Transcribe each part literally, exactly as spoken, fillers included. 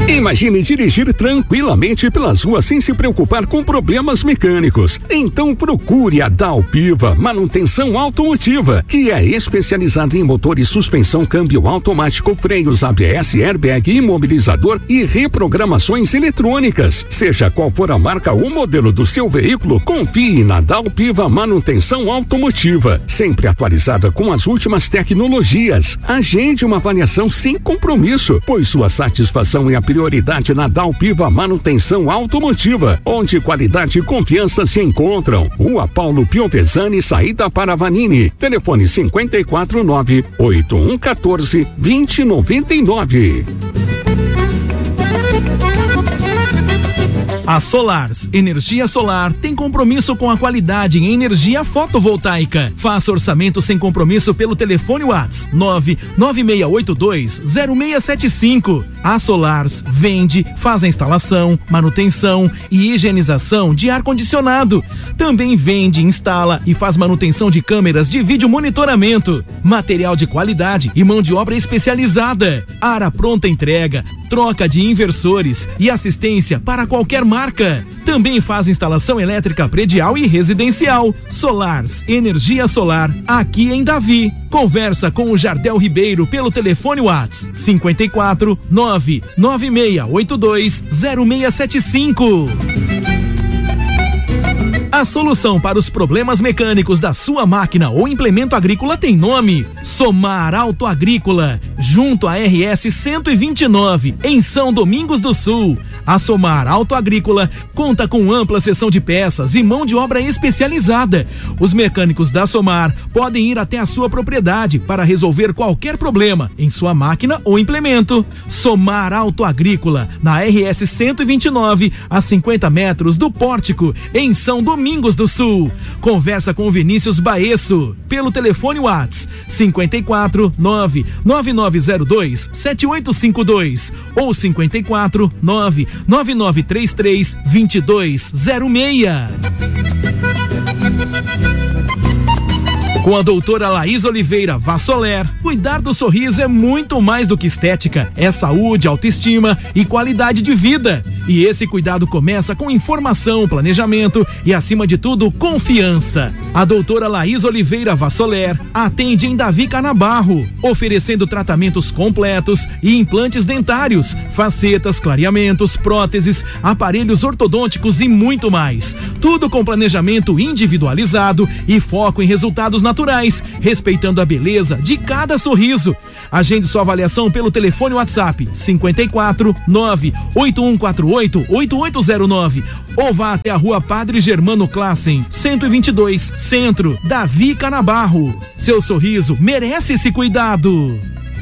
Imagine dirigir tranquilamente pelas ruas sem se preocupar com problemas mecânicos. Então procure a Dalpiva Manutenção Automotiva, que é especializada em motores, suspensão, câmbio automático, freios, A B S, airbag, imobilizador e reprogramações eletrônicas. Seja qual for a marca ou modelo do seu veículo, confie na Dalpiva Manutenção Automotiva, sempre atualizada com as últimas tecnologias. Agende uma avaliação sem compromisso, pois sua satisfação é a prioridade na Dalpiva Manutenção Automotiva, onde qualidade e confiança se encontram. Rua Paulo Piovesani, saída para Vanini. Telefone cinquenta e quatro, nove oito um um quatro, dois zero nove nove. A Solars Energia Solar tem compromisso com a qualidade em energia fotovoltaica. Faça orçamento sem compromisso pelo telefone WhatsApp nove nove seis oito dois zero seis sete cinco. A Solars vende, faz a instalação, manutenção e higienização de ar-condicionado. Também vende, instala e faz manutenção de câmeras de vídeo monitoramento. Material de qualidade e mão de obra especializada. Área pronta entrega, troca de inversores e assistência para qualquer marca. Também faz instalação elétrica predial e residencial. Solars Energia Solar, aqui em Davi. Conversa com o Jardel Ribeiro pelo telefone WhatsApp cinquenta e quatro, nove nove seis oito dois zero seis sete cinco. A solução para os problemas mecânicos da sua máquina ou implemento agrícola tem nome: Somar Auto Agrícola, junto à R S cento e vinte e nove, em São Domingos do Sul. A Somar Auto Agrícola conta com ampla seção de peças e mão de obra especializada. Os mecânicos da Somar podem ir até a sua propriedade para resolver qualquer problema em sua máquina ou implemento. Somar Auto Agrícola, na R S cento e vinte e nove, a cinquenta metros do Pórtico, em São Domingos do Sul. Conversa com o Vinícius Baesso pelo telefone WhatsApp cinquenta e quatro, nove nove nove zero dois sete oito cinco dois ou cinquenta e quatro, nove nove nove três três dois dois zero seis. Com a doutora Laís Oliveira Vassoler, cuidar do sorriso é muito mais do que estética, é saúde, autoestima e qualidade de vida. E esse cuidado começa com informação, planejamento e, acima de tudo, confiança. A doutora Laís Oliveira Vassoler atende em Davi Canabarro, oferecendo tratamentos completos e implantes dentários, facetas, clareamentos, próteses, aparelhos ortodônticos e muito mais. Tudo com planejamento individualizado e foco em resultados naturais, respeitando a beleza de cada sorriso. Agende sua avaliação pelo telefone WhatsApp cinquenta e quatro, nove oito um quatro oito, oito oito zero nove ou vá até a Rua Padre Germano Classen, cento e vinte e dois, Centro, Davi Canabarro. Seu sorriso merece esse cuidado.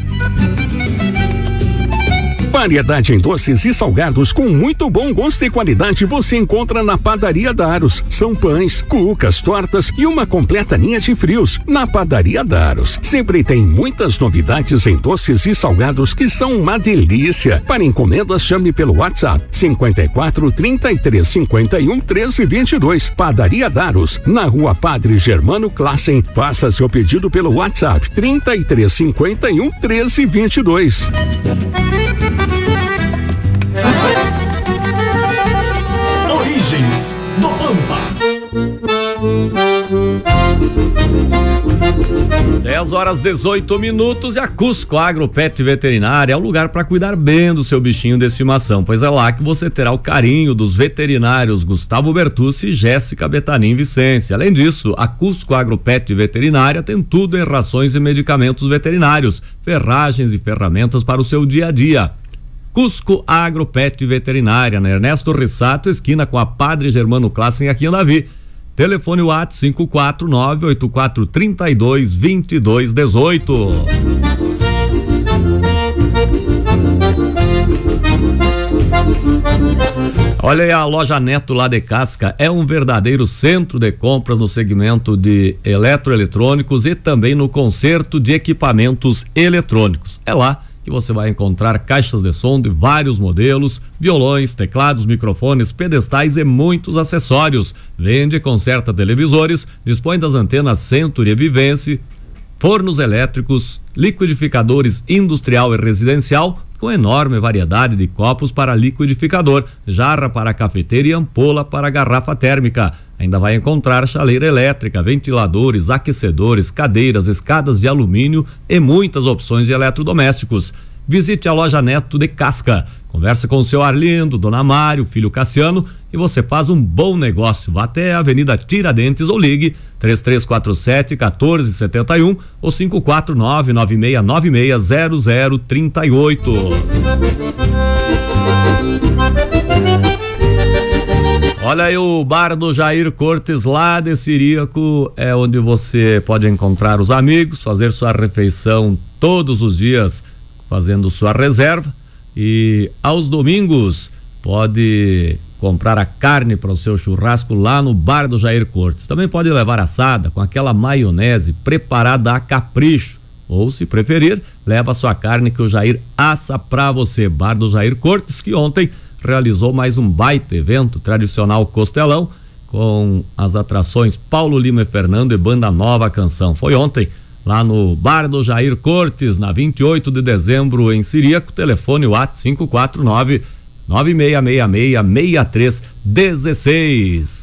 Variedade em doces e salgados com muito bom gosto e qualidade você encontra na Padaria Daros. São pães, cucas, tortas e uma completa linha de frios. Na Padaria Daros sempre tem muitas novidades em doces e salgados que são uma delícia. Para encomendas, chame pelo WhatsApp cinquenta e quatro, trinta e três, cinquenta e um, treze, vinte e dois. Padaria Daros, na Rua Padre Germano Classen. Faça seu pedido pelo WhatsApp trinta e três, cinquenta e um, treze, vinte e dois. Origens do Pampa. dez horas dezoito minutos e a Cusco Agro Pet Veterinária é o lugar para cuidar bem do seu bichinho de estimação, pois é lá que você terá o carinho dos veterinários Gustavo Bertucci e Jéssica Betanin Vicência. Além disso, a Cusco Agro Pet Veterinária tem tudo em rações e medicamentos veterinários, ferragens e ferramentas para o seu dia a dia. Cusco Agro Pet Veterinária, na Ernesto Rissato, esquina com a Padre Germano Classen, aqui em Davi. Telefone WhatsApp cinco quatro nove oito quatro três dois, dois dois um oito. Olha aí, a loja Neto lá de Casca é um verdadeiro centro de compras no segmento de eletroeletrônicos e também no conserto de equipamentos eletrônicos. É lá que você vai encontrar caixas de som de vários modelos, violões, teclados, microfones, pedestais e muitos acessórios. Vende e conserta televisores, dispõe das antenas Century e Vivence, fornos elétricos, liquidificadores industrial e residencial, com enorme variedade de copos para liquidificador, jarra para cafeteira e ampola para garrafa térmica. Ainda vai encontrar chaleira elétrica, ventiladores, aquecedores, cadeiras, escadas de alumínio e muitas opções de eletrodomésticos. Visite a loja Neto de Casca. Converse com o seu Arlindo, Dona Mário, filho Cassiano e você faz um bom negócio. Vá até a Avenida Tiradentes ou ligue três três quatro sete, um quatro sete um ou cinco quatro nove, nove seis nove seis, zero zero três oito. Olha aí, o bar do Jair Cortes lá de Ciríaco é onde você pode encontrar os amigos, fazer sua refeição todos os dias fazendo sua reserva. E aos domingos pode comprar a carne para o seu churrasco lá no bar do Jair Cortes. Também pode levar assada com aquela maionese preparada a capricho. Ou, se preferir, leva a sua carne que o Jair assa para você. Bar do Jair Cortes, que ontem realizou mais um baita evento tradicional Costelão com as atrações Paulo Lima e Fernando e Banda Nova Canção. Foi ontem lá no bar do Jair Cortes, na vinte e oito de dezembro, em Ciríaco. Telefone WhatsApp cinco quatro nove, nove seis seis seis, seis três um seis.